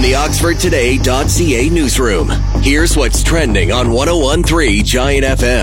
the OxfordToday.ca newsroom. Here's what's trending on 101.3 Giant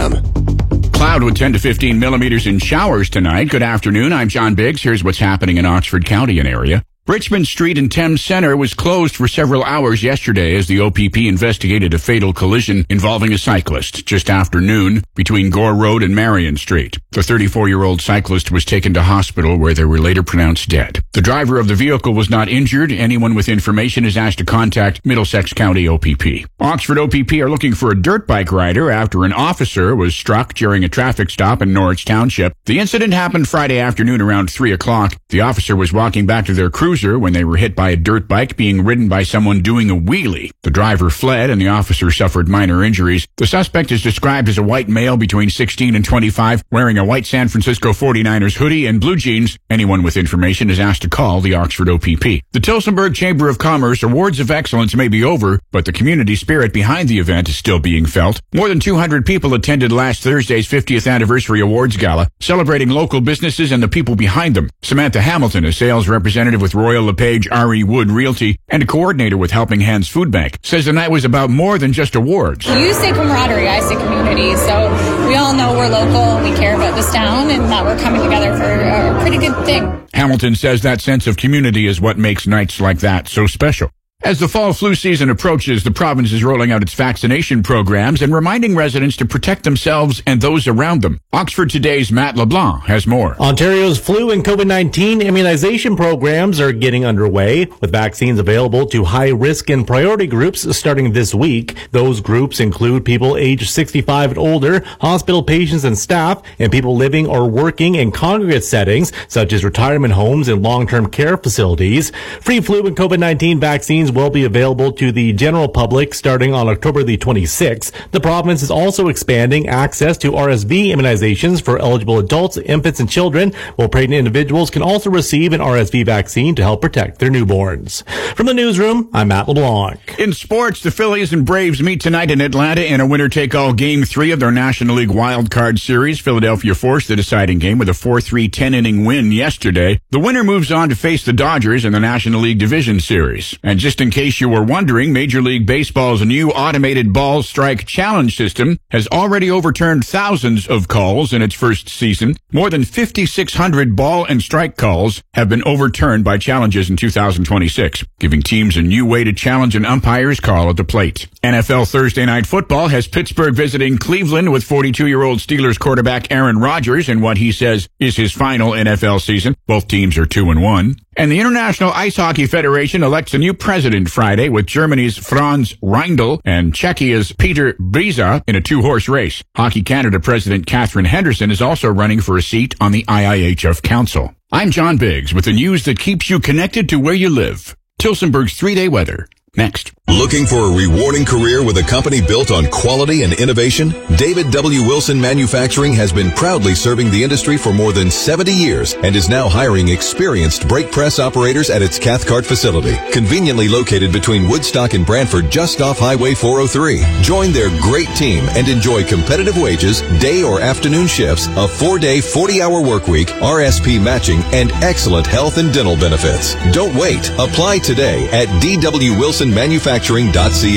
FM. Cloud with 10 to 15 millimeters in showers tonight. Good afternoon. I'm John Biggs. Here's what's happening in Oxford County and area. Richmond Street in Thames Center was closed for several hours yesterday as the OPP investigated a fatal collision involving a cyclist just after noon between Gore Road and Marion Street. The 34-year-old cyclist was taken to hospital where they were later pronounced dead. The driver of the vehicle was not injured. Anyone with information is asked to contact Middlesex County OPP. Oxford OPP are looking for a dirt bike rider after an officer was struck during a traffic stop in Norwich Township. The incident happened Friday afternoon around 3 o'clock. The officer was walking back to their cruiser when they were hit by a dirt bike being ridden by someone doing a wheelie. The driver fled and the officer suffered minor injuries. The suspect is described as a white male between 16 and 25, wearing a white San Francisco 49ers hoodie and blue jeans. Anyone with information is asked to call the Oxford OPP. The Tillsonburg Chamber of Commerce Awards of Excellence may be over, but the community spirit behind the event is still being felt. More than 200 people attended last Thursday's 50th Anniversary Awards Gala, celebrating local businesses and the people behind them. Samantha Hamilton, a sales representative with Royal LePage R.E. Wood Realty and a coordinator with Helping Hands Food Bank, says the night was about more than just awards. You say camaraderie, I say community. So we all know we're local, we care about this town, and that we're coming together for a pretty good thing. Hamilton says that sense of community is what makes nights like that so special. As the fall flu season approaches, the province is rolling out its vaccination programs and reminding residents to protect themselves and those around them. Oxford Today's Matt LeBlanc has more. Ontario's flu and COVID-19 immunization programs are getting underway, with vaccines available to high-risk and priority groups starting this week. Those groups include people aged 65 and older, hospital patients and staff, and people living or working in congregate settings, such as retirement homes and long-term care facilities. Free flu and COVID-19 vaccines will be available to the general public starting on October the 26th. The province is also expanding access to RSV immunizations for eligible adults, infants, and children, while pregnant individuals can also receive an RSV vaccine to help protect their newborns. From the newsroom, I'm Matt LeBlanc. In sports, the Phillies and Braves meet tonight in Atlanta in a winner-take-all Game 3 of their National League Wild Card Series. Philadelphia forced the deciding game with a 4-3 10-inning win yesterday. The winner moves on to face the Dodgers in the National League Division Series. And just in case you were wondering, Major League Baseball's new automated ball strike challenge system has already overturned thousands of calls in its first season. More than 5,600 ball and strike calls have been overturned by challenges in 2026, giving teams a new way to challenge an umpire's call at the plate. NFL Thursday Night Football has Pittsburgh visiting Cleveland with 42-year-old Steelers quarterback Aaron Rodgers in what he says is his final NFL season. Both teams are 2-1. And the International Ice Hockey Federation elects a new president Friday with Germany's Franz Reindl and Czechia's Peter Biza in a two-horse race. Hockey Canada President Catherine Henderson is also running for a seat on the IIHF Council. I'm John Biggs with the news that keeps you connected to where you live. Tillsonburg's 3-day weather. Next. Looking for a rewarding career with a company built on quality and innovation? David W. Wilson Manufacturing has been proudly serving the industry for more than 70 years and is now hiring experienced brake press operators at its Cathcart facility, conveniently located between Woodstock and Brantford, just off Highway 403. Join their great team and enjoy competitive wages, day or afternoon shifts, a 4-day, 40-hour work week, RSP matching, and excellent health and dental benefits. Don't wait. Apply today at dwwilsonmanufacturing.ca.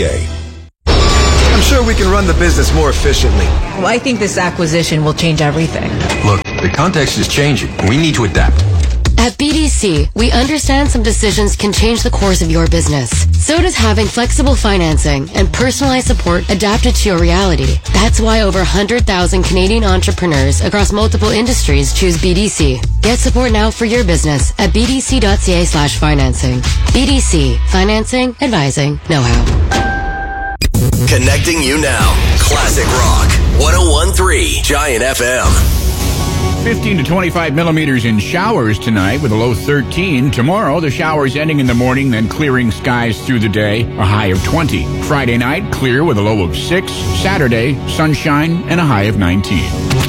I'm sure we can run the business more efficiently. Well, I think this acquisition will change everything. Look, the context is changing. We need to adapt. At BDC, we understand some decisions can change the course of your business. So does having flexible financing and personalized support adapted to your reality. That's why over 100,000 Canadian entrepreneurs across multiple industries choose BDC. Get support now for your business at bdc.ca/financing. BDC. Financing, advising, know-how. Connecting you now. Classic Rock. 101.3 Giant FM. 15 to 25 millimeters in showers tonight with a low 13. Tomorrow, the showers ending in the morning, then clearing skies through the day, a high of 20. Friday night, clear with a low of 6. Saturday, sunshine and a high of 19.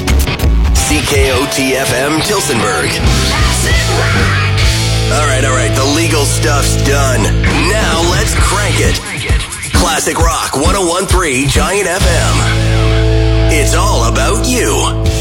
CKOT-FM Tillsonburg. All right, the legal stuff's done. Now let's crank it. Classic Rock 101.3 Giant FM. It's all about you.